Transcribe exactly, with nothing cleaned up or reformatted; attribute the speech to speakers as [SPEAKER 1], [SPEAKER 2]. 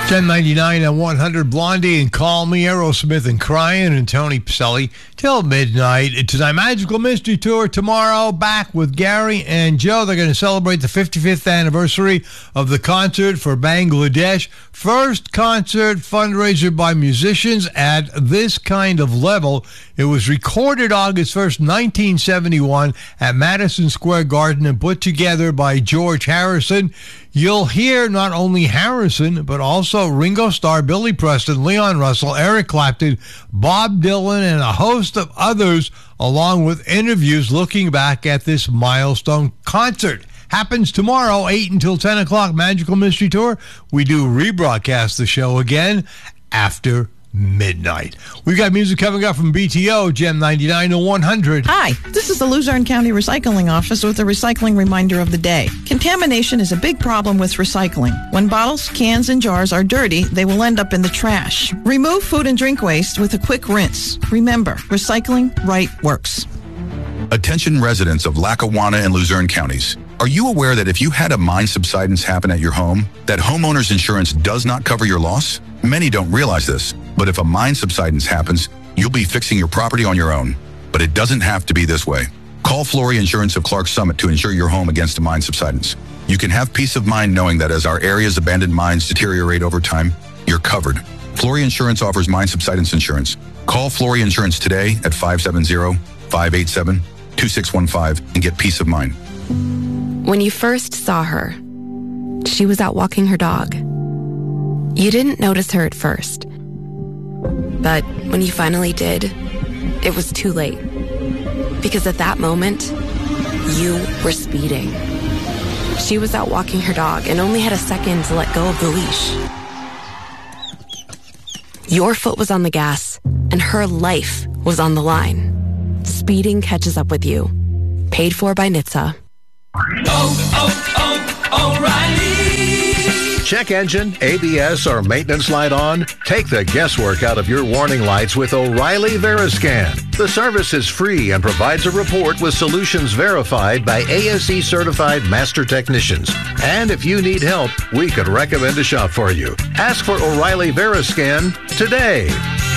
[SPEAKER 1] ten ninety-nine and one hundred, Blondie and Call Me, Aerosmith and Crying, and Tony Pacelli till midnight. Tonight, Magical Mystery Tour. Tomorrow, back with Gary and Joe. They're going to celebrate the fifty-fifth anniversary of the concert for Bangladesh. First concert fundraiser by musicians at this kind of level. It was recorded August first, nineteen seventy-one at Madison Square Garden and put together by George Harrison. You'll hear not only Harrison, but also Ringo Starr, Billy Preston, Leon Russell, Eric Clapton, Bob Dylan, and a host of others, along with interviews looking back at this milestone concert. Happens tomorrow, eight until ten o'clock, Magical Mystery Tour. We do rebroadcast the show again after midnight. We've got music coming up from B T O, Gem ninety-nine to one hundred.
[SPEAKER 2] Hi, this is the Luzerne County Recycling Office with a recycling reminder of the day. Contamination is a big problem with recycling. When bottles, cans, and jars are dirty, they will end up in the trash. Remove food and drink waste with a quick rinse. Remember, recycling right works.
[SPEAKER 3] Attention residents of Lackawanna and Luzerne counties. Are you aware that if you had a mine subsidence happen at your home, that homeowner's insurance does not cover your loss? Many don't realize this, but if a mine subsidence happens, you'll be fixing your property on your own. But it doesn't have to be this way. Call Flory Insurance of Clark Summit to insure your home against a mine subsidence. You can have peace of mind knowing that as our area's abandoned mines deteriorate over time, you're covered. Flory Insurance offers mine subsidence insurance. Call Flory Insurance today at five seven zero, five eight seven, two six one five and get peace of mind.
[SPEAKER 4] When you first saw her, she was out walking her dog. You didn't notice her at first. But when you finally did, it was too late. Because at that moment, you were speeding. She was out walking her dog and only had a second to let go of the leash. Your foot was on the gas, and her life was on the line. Speeding catches up with you. Paid for by N H T S A.
[SPEAKER 5] Oh, oh, oh, O'Reilly!
[SPEAKER 6] Check engine, A B S, or maintenance light on? Take the guesswork out of your warning lights with O'Reilly Veriscan. The service is free and provides a report with solutions verified by A S E certified master technicians. And if you need help, we could recommend a shop for you. Ask for O'Reilly Veriscan today.